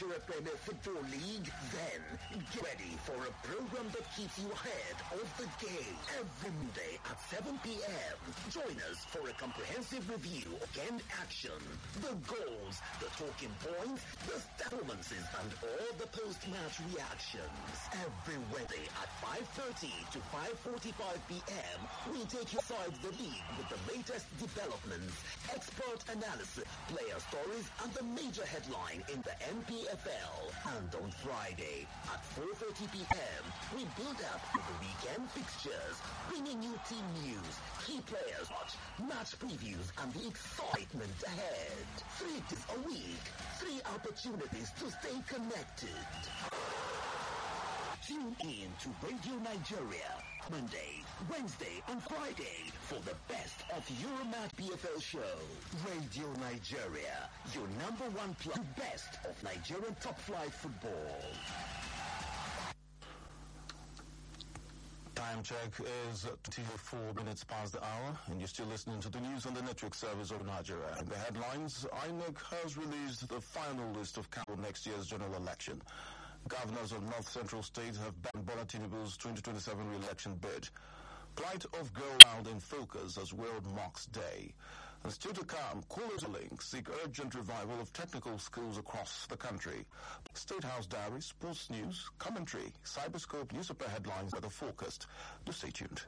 Nigeria Premier Football League? Then get ready for a program that keeps you ahead of the game. Every Monday at 7 p.m. Join us for a comprehensive review of weekend action. The goals, the talking points, the performances, and all the post-match reactions. Every Wednesday at 5:30 to 5:45 p.m. we take you inside the league with the latest developments, expert analysis, player stories, and the major headline in the NPFL. And on Friday at 4:30 p.m. we build up for the weekend fixtures, bringing you team news, key players, match previews, and the excitement ahead. 3 days a week, 3 opportunities to stay connected. Tune in to Radio Nigeria, Monday, Wednesday, and Friday for the best of Euromatch PFL show. Radio Nigeria, your number one best of Nigerian top flight football. Time check is 24 minutes past the hour, and you're still listening to the news on the network service of Nigeria. In the headlines, INEC has released the final list of candidates for next year's general election. Governors of North Central states have banned Bola Tinubu's 2027 re-election bid. Plight of girl child in focus as World Mox Day. And still to come, Callers Link seek urgent revival of technical schools across the country. State House Diary, sports news, commentary, Cyberscope, newspaper headlines that are focused. Do stay tuned.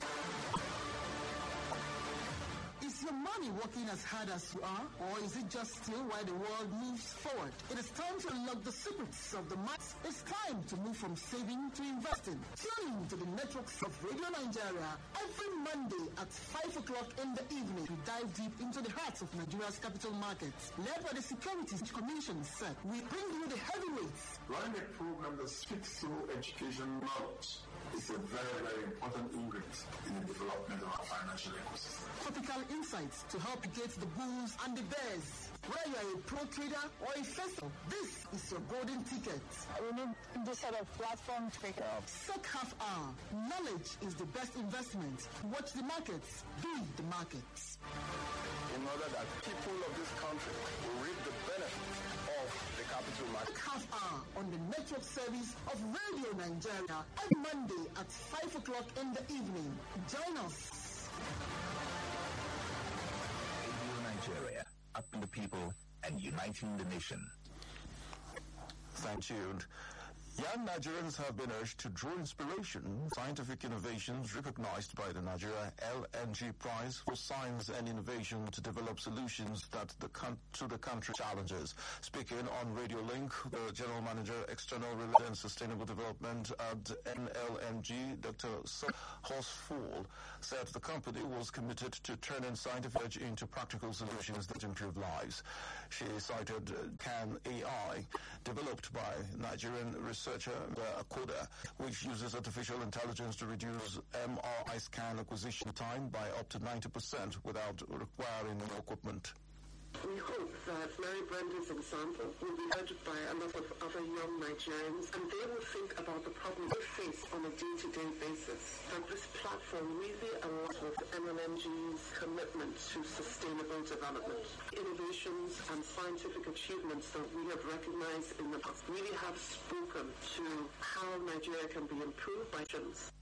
Is your money working as hard as you are, or is it just still while the world moves forward? It is time to unlock the secrets of the maths. It's time to move from saving to investing. Tune in to the networks of Radio Nigeria every Monday at 5 o'clock in the evening. We dive deep into the hearts of Nigeria's capital markets. Led by the Securities Commission SEC, we bring you the heavyweights. Running a program that speaks through education knowledge is a very, very important ingredient in the development of our financial ecosystem. Topical insights to help you get the bulls and the bears. Whether you are a pro trader or a investor, this is your golden ticket. We need this sort of platform to pick it up. SEC half hour. Knowledge is the best investment. Watch the markets. Be the markets. In order that people of this country will reap the benefits of the capital market. SEC half hour on the network service of Radio Nigeria every Monday at 5 o'clock in the evening. Join us. Nigeria, uplifting the people and uniting the nation. Thank you. Young Nigerians have been urged to draw inspiration from scientific innovations recognized by the Nigeria LNG Prize for Science and Innovation to develop solutions that to the country challenges. Speaking on Radio Link, the General Manager, External Relations and Sustainable Development at NLNG, Dr. Horst Fall, said the company was committed to turning scientific research into practical solutions that improve lives. She cited CAN AI, developed by Nigerian researcher Akoda, which uses artificial intelligence to reduce MRI scan acquisition time by up to 90% without requiring new equipment. We hope that Mary Brenda's example will be heard by a lot of other young Nigerians, and they will think about the problems they face on a day-to-day basis. And this platform really aligns with NLNG's commitment to sustainable development. Innovations and scientific achievements that we have recognized in the past really have spoken to how Nigeria can be improved by students.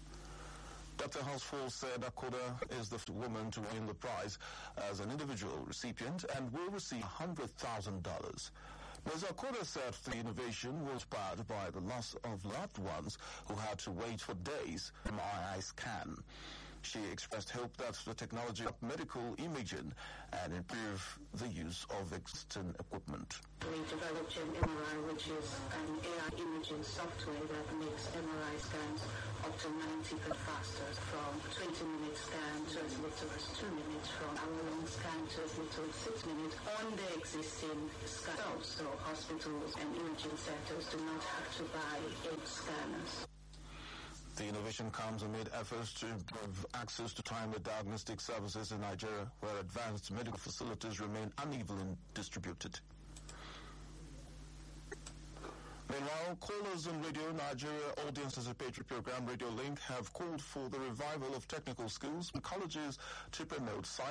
Dr. Housefall said Akoda is the first woman to win the prize as an individual recipient and will receive $100,000. Ms. Akoda said the innovation was inspired by the loss of loved ones who had to wait for days for an MRI scan. She expressed hope that the technology of medical imaging and improve the use of existing equipment. We developed an MRI, which is an AI imaging software that makes MRI scans up to 90% faster, from 20-minute scan to as little as 2 minutes, from hour-long scan to as little as 6 minutes on the existing scans. So hospitals and imaging centers do not have to buy 8 scanners. The innovation comes amid efforts to improve access to timely diagnostic services in Nigeria, where advanced medical facilities remain unevenly distributed. Meanwhile, callers on Radio Nigeria Audience Participatory Program Radio Link have called for the revival of technical schools and colleges to promote science